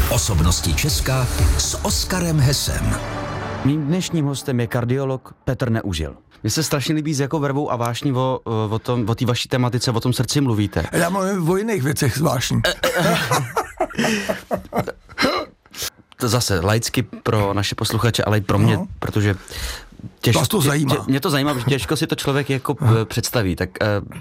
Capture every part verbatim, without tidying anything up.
Osobnosti Česka s Oskarem Hesem. Mým dnešním hostem je kardiolog Petr Neužil. Mně se strašně líbí, s jakou vervou a vášní o, o tom, o té vaší tematice, o tom srdci mluvíte. Já mluvím o jiných věcech zvláštní. To zase laicky pro naše posluchače, ale i pro mě, no. protože těž, Vás to zajímá. Tě, mě to zajímá, protože těžko si to člověk jako no. představí. Tak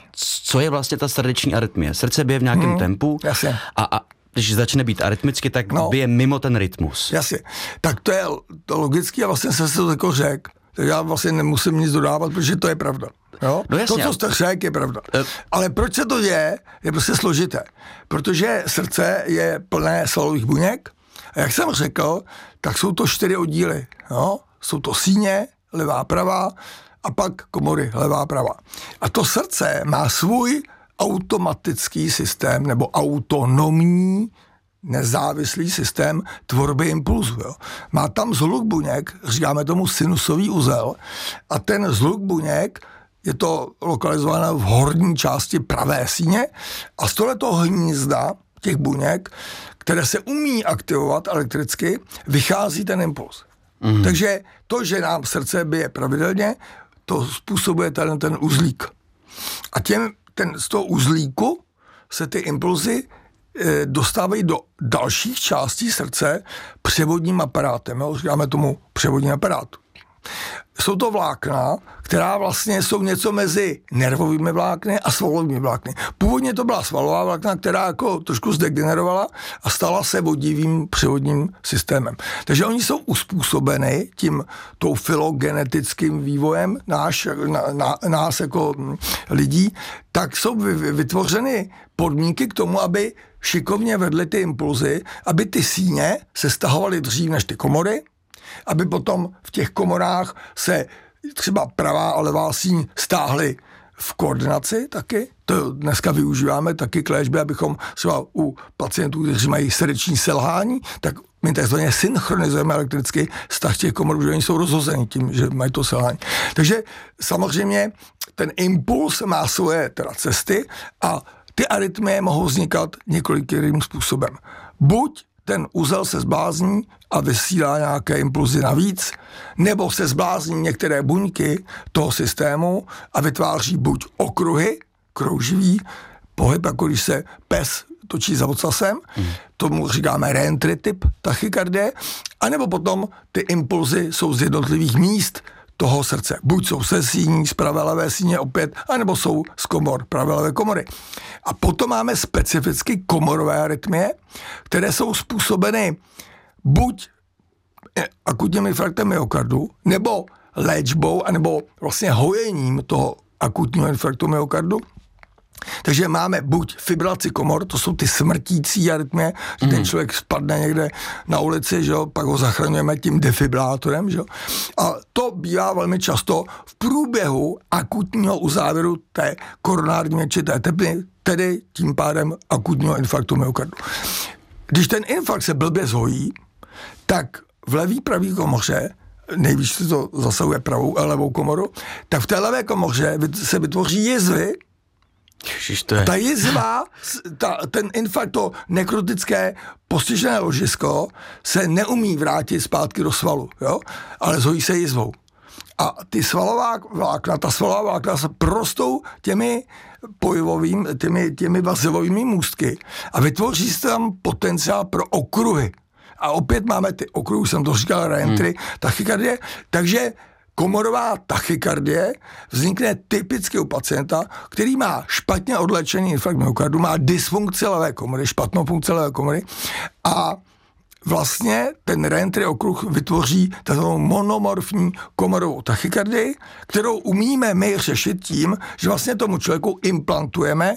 co je vlastně ta srdeční arytmie? Srdce bije v nějakém hmm, tempu jasně. a, a když začne být arytmicky, tak no. bije mimo ten rytmus. Jasně. Tak to je to logicky a vlastně jsem se to jako řekl. Takže já vlastně nemusím nic dodávat, protože to je pravda. Jo? No jasně, to, co jste řekl, je pravda. Uh, Ale proč se to děje, je prostě složité. Protože srdce je plné svalových buněk a jak jsem řekl, tak jsou to čtyři oddíly. Jo? Jsou to síně, levá, pravá a pak komory, levá, pravá. A to srdce má svůj automatický systém nebo autonomní nezávislý systém tvorby impulzu. Jo. Má tam zhluk buněk, říkáme tomu sinusový uzel, a ten zhluk buněk je to lokalizováno v horní části pravé síně a z tohoto hnízda těch buněk, které se umí aktivovat elektricky, vychází ten impuls. Mm. Takže to, že nám srdce bije pravidelně, to způsobuje ten, ten uzlík. A těm, ten, z toho uzlíku se ty impulzy dostávají do dalších částí srdce převodním aparátem. Jo? Říkáme tomu převodní aparát. Jsou to vlákna, která vlastně jsou něco mezi nervovými vlákny a svalovými vlákny. Původně to byla svalová vlákna, která jako trošku zdegenerovala a stala se vodivým převodním systémem. Takže oni jsou uspůsobeny tím tou filogenetickým vývojem náš, na, na, nás jako lidí, tak jsou vytvořeny podmínky k tomu, aby šikovně vedly ty impulzy, aby ty síně se stahovaly dřív než ty komory, aby potom v těch komorách se třeba pravá a levá síň stáhly v koordinaci taky. To dneska využíváme taky k léčbě, abychom třeba u pacientů, kteří mají srdeční selhání, tak my takzvaně synchronizujeme elektricky vztah těch komor, že oni jsou rozhozeni tím, že mají to selhání. Takže samozřejmě ten impuls má svoje teda cesty a ty arytmie mohou vznikat několikým způsobem. Buď ten uzel se zblázní a vysílá nějaké impulzy navíc, nebo se zblázní některé buňky toho systému a vytváří buď okruhy, krouživý pohyb, jako když se pes točí za ocasem, mm. tomu říkáme reentry typ tachykardie, anebo potom ty impulzy jsou z jednotlivých míst toho srdce. Buď jsou se síní, z pravé levé síně opět, anebo jsou z komor, pravé levé komory. A potom máme specificky komorové arytmie, které jsou způsobeny buď akutním infarktem myokardu, nebo léčbou, anebo vlastně hojením toho akutního infarktu myokardu. Takže máme buď fibrilaci komor, to jsou ty smrtící arytmie, že mm. ten člověk spadne někde na ulici, že jo, pak ho zachraňujeme tím defibrilátorem, že jo. A to bývá velmi často v průběhu akutního uzávěru té koronární měčité tepny, tedy tím pádem akutního infarktu myokardu. Když ten infarkt se blbě zhojí, tak v levý pravý komoře, nejvíc se to zasahuje pravou a levou komoru, tak v té levé komoře se vytvoří jizvy. Ježiš, to je... Ta jizva, ta, ten infarkt, to nekrotické postižené ložisko se neumí vrátit zpátky do svalu, jo? Ale zhojí se jizvou. A ty svalová vlákna, ta svalová vlákna se prostou těmi pojivovým, těmi, těmi vazivovými můstky a vytvoří se tam potenciál pro okruhy. A opět máme ty okruhy, jsem to říkal, reentry, hmm. tachykardie, takže komorová tachykardie vznikne typicky u pacienta, který má špatně odléčený infarkt myokardu, má dysfunkci levé komory, špatnou funkci levé komory a vlastně ten reentry okruh vytvoří takovou monomorfní komorovou tachykardii, kterou umíme my řešit tím, že vlastně tomu člověku implantujeme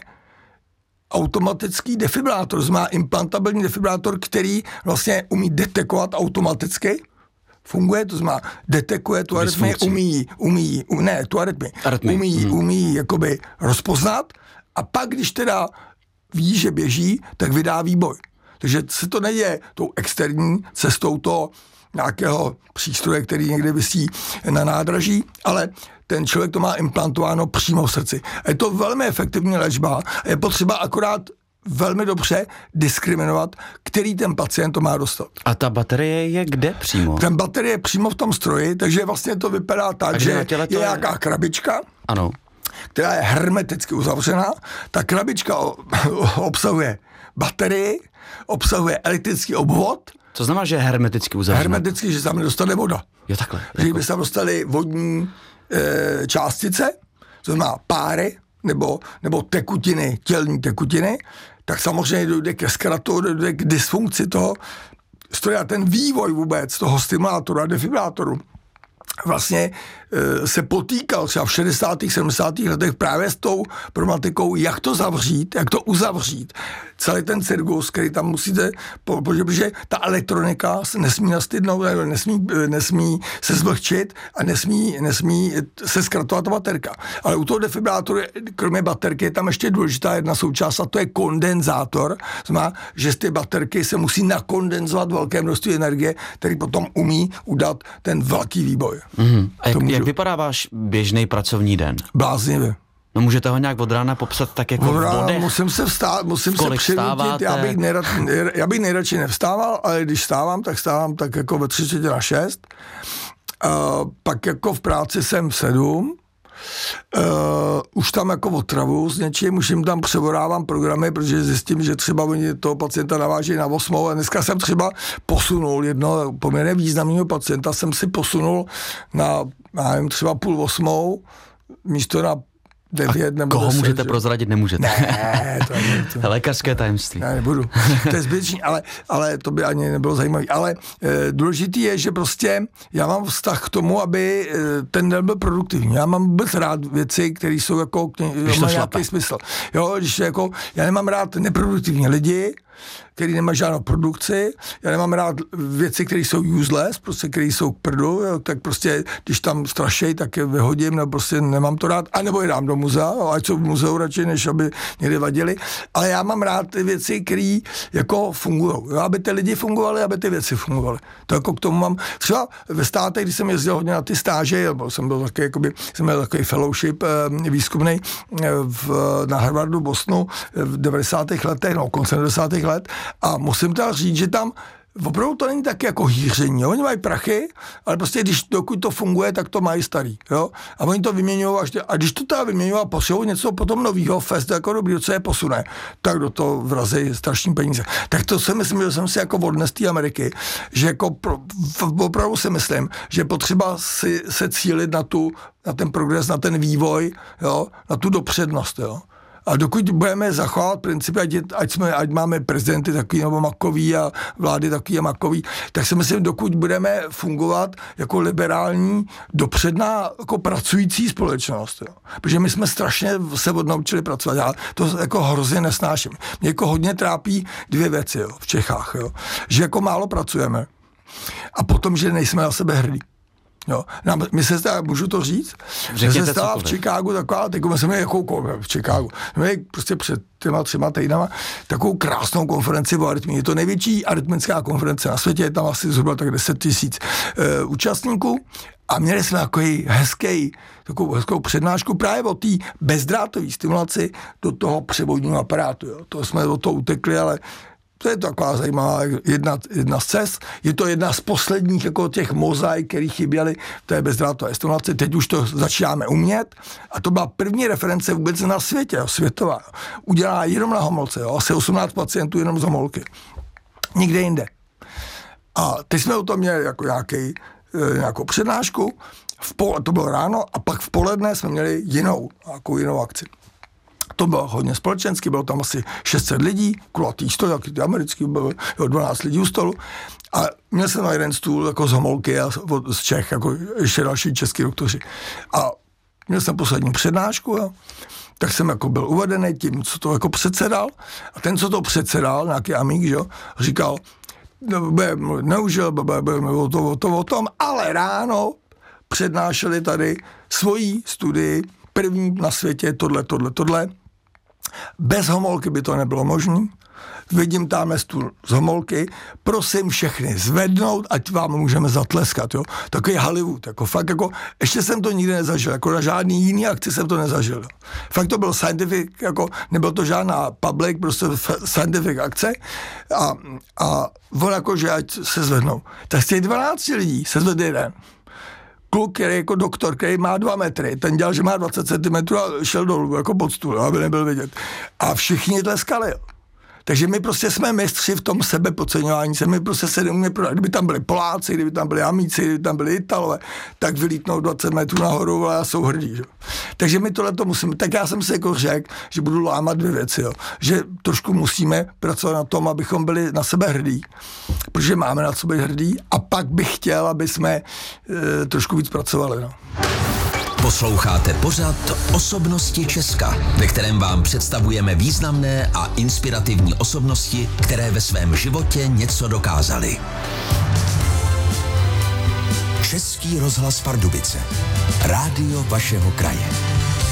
automatický defibrilátor, to znamená implantabilní defibrilátor, který vlastně umí detekovat automaticky, funguje, to znamená, detekuje tu arytmii, umí, umí, ne, tu arytmii, umí, hmm. umí jakoby rozpoznat a pak, když teda ví, že běží, tak vydá výboj. Takže se to neděje tou externí cestou toho nějakého přístroje, který někde visí na nádraží, ale ten člověk to má implantováno přímo v srdci. A je to velmi efektivní léčba. Je potřeba akorát velmi dobře diskriminovat, který ten pacient to má dostat. A ta baterie je kde přímo? Ten baterie je přímo v tom stroji, takže vlastně to vypadá tak, že je je nějaká krabička, ano. která je hermeticky uzavřená. Ta krabička obsahuje baterii, obsahuje elektrický obvod. Co znamená, že je hermeticky uzavřená? Hermeticky, že se tam nedostane voda. Jo, takhle. Že jako... by se tam dostaly vodní e, částice, to znamená páry, nebo, nebo tekutiny, tělní tekutiny, tak samozřejmě dojde ke zkratu, dojde k dysfunkci toho stroje a ten vývoj vůbec toho stimulátoru a defibrilátoru vlastně e, se potýkal třeba v šedesátých sedmdesátých letech právě s tou problematikou, jak to zavřít, jak to uzavřít. Celý ten cirkus, který tam musíte, protože ta elektronika se nesmí nastydnout, nesmí, nesmí se zvlhčit a nesmí, nesmí se zkratovat ta baterka. Ale u toho defibrillátoru, kromě baterky, je tam ještě důležitá jedna součást a to je kondenzátor. Znamená, že z ty baterky se musí nakondenzovat velké množství energie, který potom umí udat ten velký výboj. Mm-hmm. A jak, jak vypadá váš běžný pracovní den? Bláznivě. No můžete ho nějak od rána popsat tak jako od rána v bodech? Musím se vstát, musím se přinutit, já bych, nejrad, já bych nejradši nevstával, ale když vstávám, tak vstávám tak jako ve tři čtvrtě na šest. Uh, pak jako v práci jsem v sedm. Uh, už tam jako otravu s něčím, už jim tam převodávám programy, protože zjistím, že třeba oni toho pacienta navážejí na osmou a dneska jsem třeba posunul jedno poměrně významného pacienta, jsem si posunul na, já nevím, třeba půl osmou, místo na devět nebo koho deset, můžete že? prozradit, nemůžete. Ne, to je to. Lékařské tajemství. Já nebudu. To je zbytečný, ale, ale to by ani nebylo zajímavé. Ale e, důležitý je, že prostě já mám vztah k tomu, aby e, ten den byl produktivní. Já mám vůbec rád věci, které jsou jako, mají nějaký smysl. Jo, když jako, já nemám rád neproduktivní lidi, který nemá žádnou produkci, já nemám rád věci, které jsou useless, prostě, které jsou k prdu, jo, tak prostě, když tam strašej, tak je vyhodím, nebo prostě nemám to rád, anebo je dám do muzea, jo, ať jsou v muzeu radši, než aby někde vadili, ale já mám rád ty věci, které jako fungují, aby ty lidi fungovali, aby ty věci fungovaly. To jako k tomu mám, třeba ve státech, když jsem jezdil hodně na ty stáže, nebo jsem byl taky, jakoby, jsem měl takový fellowship eh, výzkumný eh, v, na Harvardu, Bostonu v devadesátých letech, no koncem devadesátých let, a musím teda říct, že tam opravdu to není tak jako hýření. Jo? Oni mají prachy, ale prostě když, dokud to funguje, tak to mají starý. Jo? A oni to vyměňují, až a když to teda vyměňují a potřebují něco potom novýho, fest jako dobrý, co je posune, tak do toho vrazí strašný peníze. Tak to si myslím, že jsem si jako odnes z té Ameriky, že jako pro, opravdu si myslím, že potřeba si, se cílit na, tu, na ten progres, na ten vývoj, jo? Na tu dopřednost. Jo? A dokud budeme zachovávat principy, ať, ať, jsme, ať máme prezidenty takový nebo makový a vlády takový a makový, tak si myslím, dokud budeme fungovat jako liberální, dopředná, jako pracující společnost. Jo. Protože my jsme strašně se odnaučili pracovat. Já to jako hrozně nesnáším. Mě jako hodně trápí dvě věci jo, v Čechách. Jo. Že jako málo pracujeme a potom, že nejsme na sebe hrdí. Jo. My se stává, můžu to říct? Řekněte, se stává v Chicagu taková, teď jsme měli jakou v Chicagu, jsme měli prostě před těma třema týdnama takovou krásnou konferenci o arytmii. Je to největší arytmická konference na světě, je tam asi zhruba tak deset tisíc e, účastníků a měli jsme takový hezký, takovou hezkou přednášku právě o té bezdrátové stimulaci do toho převodního aparátu. Jo. To jsme do toho utekli, ale to je taková zajímavá jedna, jedna z cest. Je to jedna z posledních jako těch mozaik, které chyběly v té bezdrátové stimulaci. Teď už to začínáme umět. A to byla první reference vůbec na světě, jo, světová. Udělá jenom na homolce, jo, asi osmnáct pacientů jenom z homolky. Nikde jinde. A teď jsme o tom měli jako nějaký, nějakou přednášku. V pol, to bylo ráno a pak v poledne jsme měli jinou, nějakou jinou akci. To bylo hodně společensky, bylo tam asi šest set lidí, kulatý stůl, jaký americký, bylo dvanáct lidí u stolu. A měl jsem na jeden stůl jako z homolky a z Čech, jako ještě další český doktoři. A měl jsem poslední přednášku, jo. Tak jsem jako byl uvedený tím, co to jako předsedal. A ten, co to předsedal, nějaký amík, že jo, říkal, neužil, o to, o to, o tom, ale ráno přednášeli tady svoji studii, první na světě, tohle, tohle, tohle. Bez homolky by to nebylo možné. vidím tamhle stůl z Homolky, prosím všechny zvednout, ať vám můžeme zatleskat, jo. Takový Hollywood, jako fakt jako, ještě jsem to nikdy nezažil, jako na žádný jiný akci jsem to nezažil. Jo. Fakt to byl scientific, jako nebylo to žádná public, prostě scientific akce a, a on jako, že ať se zvednou. Tak z těch dvanáct lidí se zvedl jeden. Kluk, který jako doktor, který má dva metry, ten dělal, že má dvacet centimetrů a šel dolů, jako pod stůl, aby nebyl vidět. A všichni tleskali, jo. Takže my prostě jsme mistři v tom sebepodceňování se, my prostě se neumíme prodat. Kdyby tam byli Poláci, kdyby tam byli Amíci, kdyby tam byli Italové, tak vylítnou dvacet metrů nahoru a jsou hrdí. Že? Takže my tohle to musíme, tak já jsem si jako řekl, že budu lámat dvě věci, jo. Že trošku musíme pracovat na tom, abychom byli na sebe hrdí, protože máme na sebe hrdí a pak bych chtěl, aby jsme e, trošku víc pracovali. No. Posloucháte pořad Osobnosti Česka, ve kterém vám představujeme významné a inspirativní osobnosti, které ve svém životě něco dokázaly. Český rozhlas Pardubice. Rádio vašeho kraje.